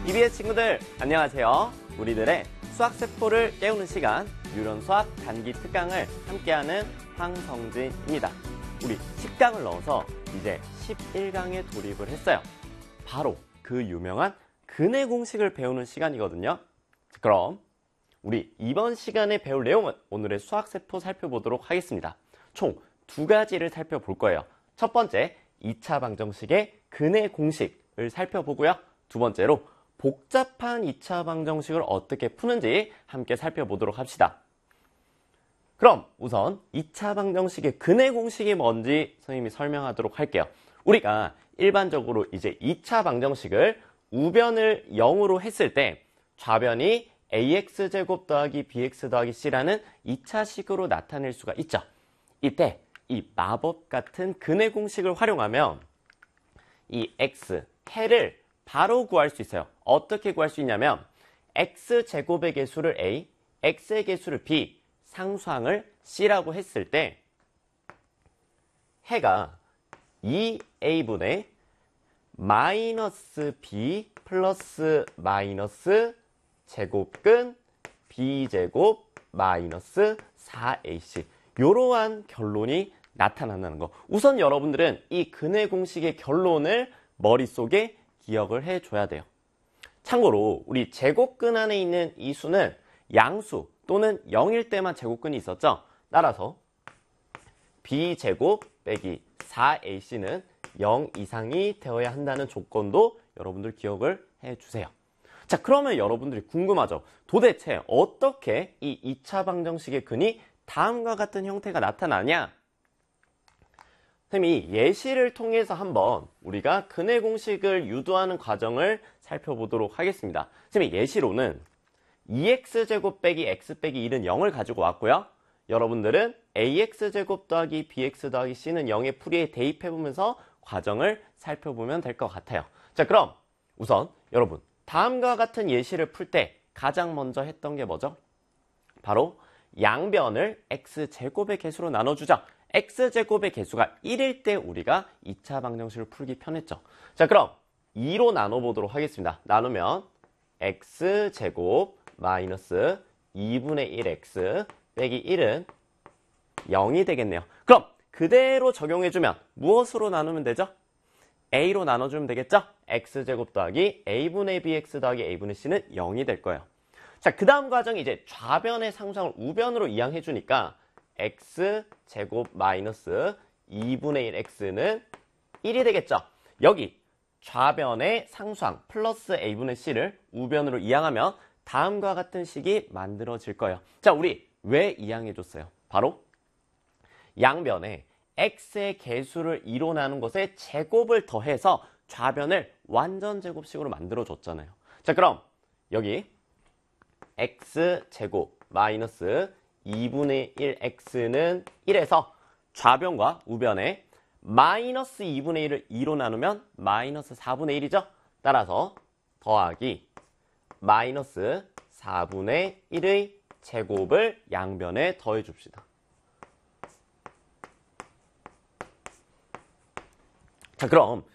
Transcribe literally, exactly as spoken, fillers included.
이비에스 친구들 안녕하세요. 우리들의 수학세포를 깨우는 시간 유런수학 단기 특강을 함께하는 황성진입니다. 우리 십 강을 넣어서 이제 십일 강에 돌입을 했어요. 바로 그 유명한 근의 공식을 배우는 시간이거든요. 그럼 우리 이번 시간에 배울 내용은 오늘의 수학세포 살펴보도록 하겠습니다. 총 두 가지를 살펴볼 거예요. 첫 번째, 이 차 방정식의 근의 공식을 살펴보고요. 두 번째로 복잡한 이 차 방정식을 어떻게 푸는지 함께 살펴보도록 합시다. 그럼 우선 이 차 방정식의 근의 공식이 뭔지 선생님이 설명하도록 할게요. 우리가 일반적으로 이제 이 차 방정식을 우변을 영으로 했을 때 좌변이 ax제곱 더하기 bx 더하기 c라는 이 차식으로 나타낼 수가 있죠. 이때 이 마법 같은 근의 공식을 활용하면 이 x, 해를 바로 구할 수 있어요. 어떻게 구할 수 있냐면 x제곱의 개수를 a, x의 개수를 b, 상수항을 c라고 했을 때 해가 이 에이분의 마이너스 b 플러스 마이너스 제곱근 b제곱 마이너스 사 에이씨 이러한 결론이 나타난다는 거. 우선 여러분들은 이 근의 공식의 결론을 머릿속에 기억을 해줘야 돼요. 참고로 우리 제곱근 안에 있는 이 수는 양수 또는 영일 때만 제곱근이 있었죠. 따라서 b제곱 빼기 사 에이씨는 영 이상이 되어야 한다는 조건도 여러분들 기억을 해주세요. 자, 그러면 여러분들이 궁금하죠. 도대체 어떻게 이 이 차 방정식의 근이 다음과 같은 형태가 나타나냐? 선생님이 예시를 통해서 한번 우리가 근의 공식을 유도하는 과정을 살펴보도록 하겠습니다. 선생님이 예시로는 이 엑스제곱 빼기 x 빼기 일은 영을 가지고 왔고요. 여러분들은 ax제곱 더하기 bx 더하기 c는 영의 풀이에 대입해보면서 과정을 살펴보면 될 것 같아요. 자, 그럼 우선 여러분 다음과 같은 예시를 풀 때 가장 먼저 했던 게 뭐죠? 바로 양변을 x제곱의 개수로 나눠주죠. x제곱의 개수가 일일 때 우리가 이 차 방정식을 풀기 편했죠. 자, 그럼 이로 나눠보도록 하겠습니다. 나누면 x제곱 마이너스 이분의 일 x 빼기 일은 영이 되겠네요. 그럼 그대로 적용해주면 무엇으로 나누면 되죠? a로 나눠주면 되겠죠? x제곱 더하기 a분의 bx 더하기 a분의 c는 영이 될 거예요. 자, 그 다음 과정이 이제 좌변의 상수항을 우변으로 이항해주니까 x제곱 마이너스 이분의 일 x는 일이 되겠죠. 여기 좌변의 상수항 플러스 a분의 c를 우변으로 이항하면 다음과 같은 식이 만들어질 거예요. 자, 우리 왜 이항해줬어요? 바로 양변에 x의 개수를 이로 나눈 것에 제곱을 더해서 좌변을 완전 제곱식으로 만들어줬잖아요. 자, 그럼 여기 x제곱 마이너스 이분의 일 x는 일에서 좌변과 우변에 마이너스 이분의 일을 이로 나누면 마이너스 사분의 일이죠. 따라서 더하기 마이너스 사분의 일의 제곱을 양변에 더해줍시다. 자, 그럼